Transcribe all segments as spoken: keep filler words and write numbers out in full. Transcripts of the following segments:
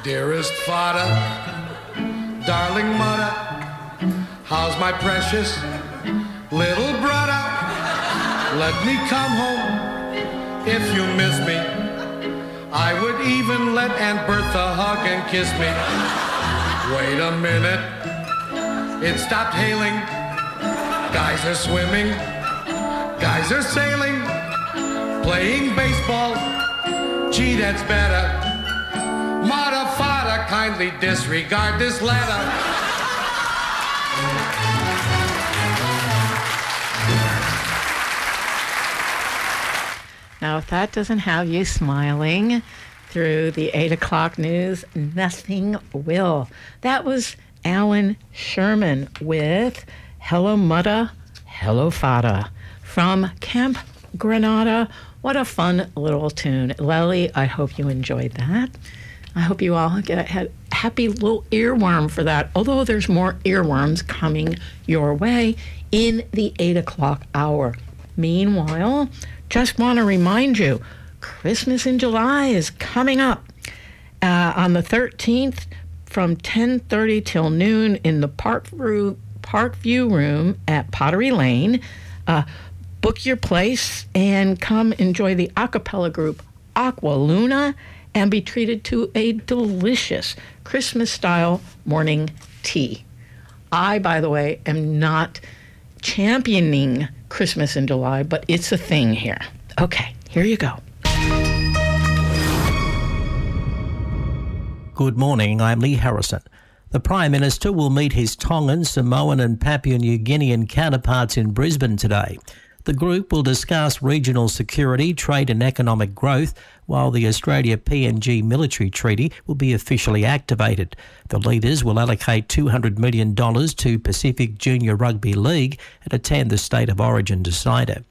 Dearest father, darling mother, how's my precious little brother? Let me come home if you miss me. I would even let Aunt Bertha hug and kiss me. Wait a minute, it stopped hailing. Guys are swimming, guys are sailing, playing baseball. Gee, that's better. Mother, father, kindly disregard this letter. Now, if that doesn't have you smiling through the eight o'clock news, nothing will. That was Alan Sherman with Hello Mudda, Hello Fada from Camp Granada. What a fun little tune. Lely, I hope you enjoyed that. I hope you all get a happy little earworm for that, although there's more earworms coming your way in the eight o'clock hour. Meanwhile, just want to remind you, Christmas in July is coming up uh, on the thirteenth from ten thirty till noon in the Parkview, Parkview Room at Pottery Lane. Uh, book your place and come enjoy the a cappella group Aqua Luna and be treated to a delicious Christmas-style morning tea. I, by the way, am not championing Christmas in July, but it's a thing here. Okay, here you go. Good morning, I'm Lee Harrison. The Prime Minister will meet his Tongan, Samoan and Papua New Guinean counterparts in Brisbane today. The group will discuss regional security, trade and economic growth, while the Australia-P N G military treaty will be officially activated. The leaders will allocate two hundred million dollars to Pacific Junior Rugby League and attend the State of Origin decider.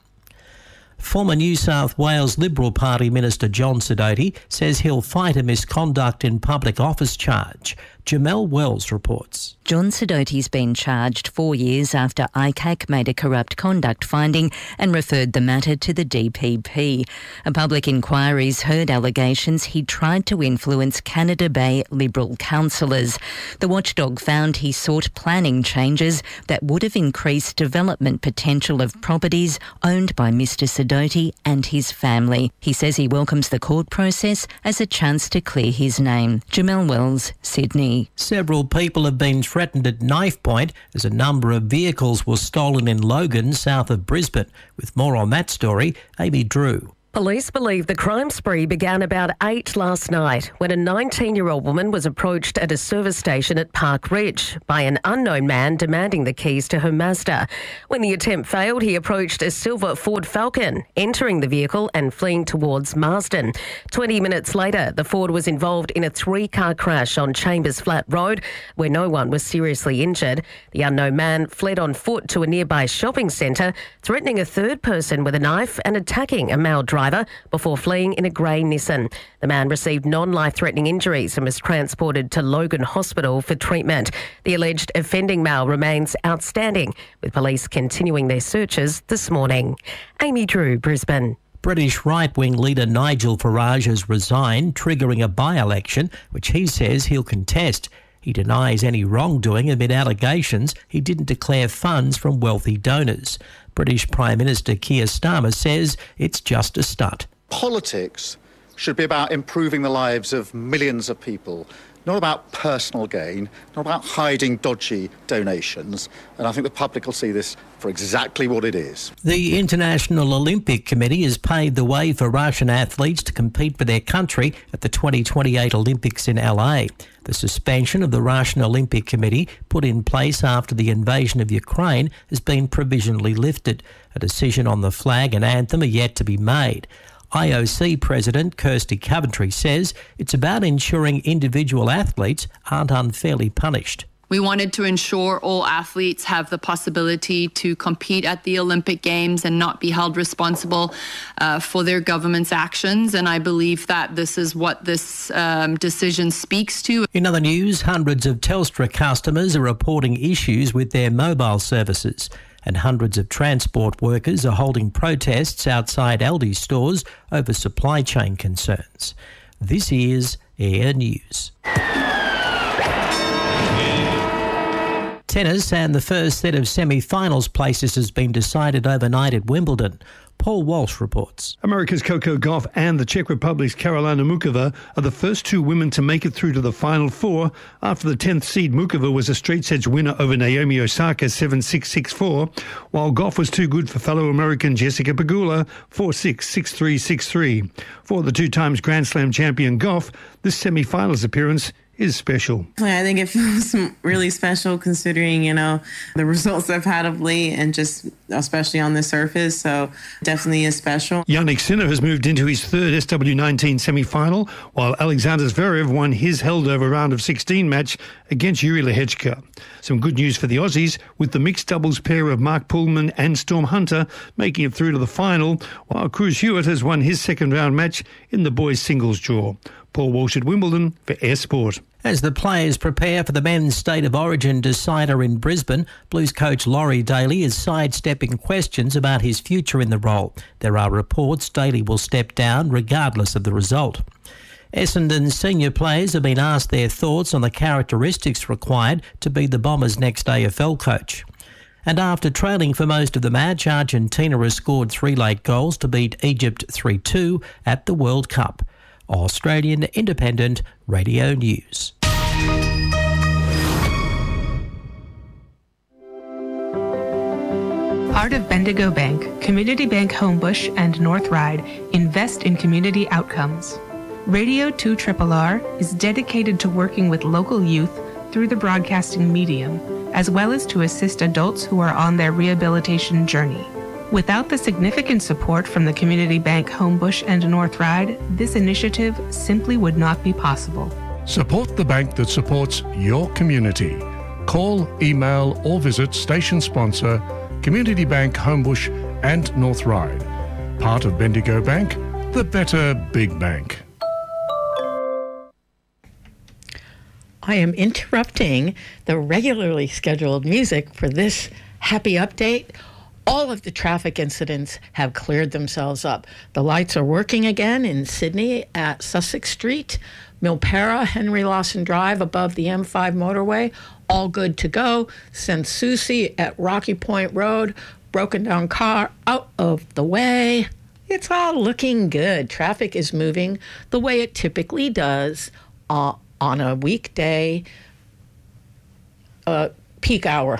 Former New South Wales Liberal Party Minister John Sidoti says he'll fight a misconduct in public office charge. Jamelle Wells reports. John Sidoti's been charged four years after I C A C made a corrupt conduct finding and referred the matter to the D P P. A public inquiry's heard allegations he tried to influence Canada Bay Liberal councillors. The watchdog found he sought planning changes that would have increased development potential of properties owned by Mister Sidoti and his family. He says he welcomes the court process as a chance to clear his name. Jamelle Wells, Sydney. Several people have been threatened at knife point as a number of vehicles were stolen in Logan, south of Brisbane. With more on that story, Amy Drew. Police believe the crime spree began about eight last night when a nineteen-year-old woman was approached at a service station at Park Ridge by an unknown man demanding the keys to her Mazda. When the attempt failed, he approached a silver Ford Falcon, entering the vehicle and fleeing towards Marsden. Twenty minutes later, the Ford was involved in a three-car crash on Chambers Flat Road, where no one was seriously injured. The unknown man fled on foot to a nearby shopping centre, threatening a third person with a knife and attacking a male driver before fleeing in a grey Nissan. The man received non-life-threatening injuries and was transported to Logan Hospital for treatment. The alleged offending male remains outstanding, with police continuing their searches this morning. Amy Drew, Brisbane. British right-wing leader Nigel Farage has resigned, triggering a by-election, which he says he'll contest. He denies any wrongdoing amid allegations he didn't declare funds from wealthy donors. British Prime Minister Keir Starmer says it's just a stunt. Politics should be about improving the lives of millions of people, not about personal gain, not about hiding dodgy donations. And I think the public will see this for exactly what it is. The International Olympic Committee has paved the way for Russian athletes to compete for their country at the twenty twenty-eight Olympics in L A. The suspension of the Russian Olympic Committee, put in place after the invasion of Ukraine, has been provisionally lifted. A decision on the flag and anthem are yet to be made. I O C President Kirsty Coventry says it's about ensuring individual athletes aren't unfairly punished. We wanted to ensure all athletes have the possibility to compete at the Olympic Games and not be held responsible uh, for their government's actions. And I believe that this is what this um, decision speaks to. In other news, hundreds of Telstra customers are reporting issues with their mobile services. And hundreds of transport workers are holding protests outside Aldi stores over supply chain concerns. This is Air News. Tennis, and the first set of semi-finals places has been decided overnight at Wimbledon. Paul Walsh reports. America's Coco Gauff and the Czech Republic's Karolina Muchova are the first two women to make it through to the Final Four after the tenth seed Muchova was a straight sets winner over Naomi Osaka seven six, six four, while Gauff was too good for fellow American Jessica Pegula four six, six three, six three. For the two times Grand Slam champion Gauff, this semi-finals appearance is special. I think it feels really special considering, you know, the results I've had of late and just especially on the surface. So definitely is special. Jannik Sinner has moved into his third S W nineteen semi-final, while Alexander Zverev won his held-over round of sixteen match against Yuri Lehechka. Some good news for the Aussies, with the mixed doubles pair of Mark Pullman and Storm Hunter making it through to the final, while Cruz Hewitt has won his second round match in the boys' singles draw. Paul Walsh at Wimbledon for Air Sport. As the players prepare for the men's State of Origin decider in Brisbane, Blues coach Laurie Daly is sidestepping questions about his future in the role. There are reports Daly will step down regardless of the result. Essendon's senior players have been asked their thoughts on the characteristics required to be the Bombers' next A F L coach. And after trailing for most of the match, Argentina has scored three late goals to beat Egypt three two at the World Cup. Australian Independent Radio News. Part of Bendigo Bank, Community Bank Homebush and North Ryde invest in community outcomes. Radio two R R R is dedicated to working with local youth through the broadcasting medium, as well as to assist adults who are on their rehabilitation journey. Without the significant support from the Community Bank Homebush and North Ryde, this initiative simply would not be possible. Support the bank that supports your community. Call, email or visit station sponsor Community Bank Homebush and North Ryde. Part of Bendigo Bank, the better big bank. I am interrupting the regularly scheduled music for this happy update. All of the traffic incidents have cleared themselves up. The lights are working again in Sydney at Sussex Street, Milpera, Henry Lawson Drive above the M five motorway, all good to go. Sanssouci at Rocky Point Road, broken down car out of the way. It's all looking good. Traffic is moving the way it typically does uh, on a weekday uh, peak hour.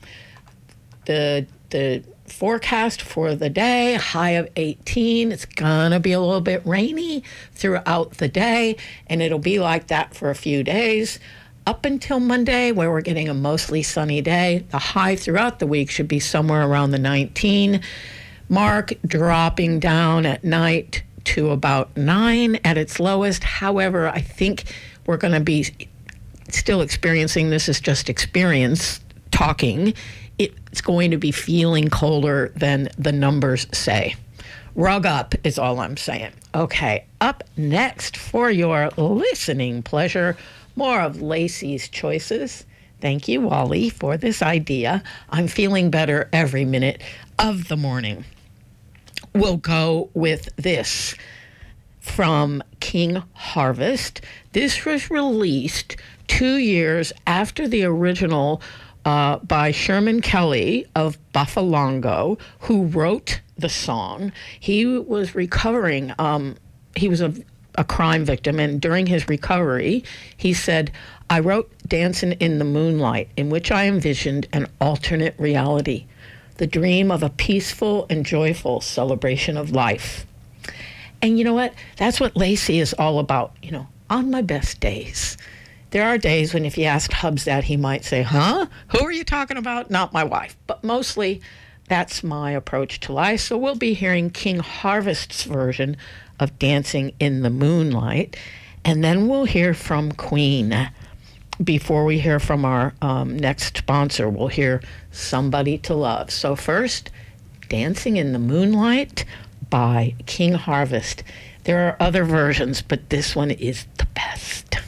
The The forecast for the day, high of eighteen. It's going to be a little bit rainy throughout the day, and it'll be like that for a few days up until Monday, where we're getting a mostly sunny day. The high throughout the week should be somewhere around the nineteen mark, dropping down at night to about nine at its lowest. However, I think we're going to be still experiencing, this is just experience talking, it's going to be feeling colder than the numbers say. Rug up is all I'm saying. Okay, up next for your listening pleasure, more of Lacey's Choices. Thank you, Wally, for this idea. I'm feeling better every minute of the morning. We'll go with this from King Harvest. This was released two years after the original Uh, by Sherman Kelly of Buffalongo, who wrote the song. He was recovering. Um, he was a, a crime victim, and during his recovery, he said, I wrote Dancing in the Moonlight, in which I envisioned an alternate reality, the dream of a peaceful and joyful celebration of life. And you know what? That's what Lacey is all about, you know, on my best days. There are days when if you asked Hubs that, he might say, huh? Who are you talking about? Not my wife. But mostly, that's my approach to life. So we'll be hearing King Harvest's version of Dancing in the Moonlight. And then we'll hear from Queen. Before we hear from our um, next sponsor, we'll hear Somebody to Love. So first, Dancing in the Moonlight by King Harvest. There are other versions, but this one is the best.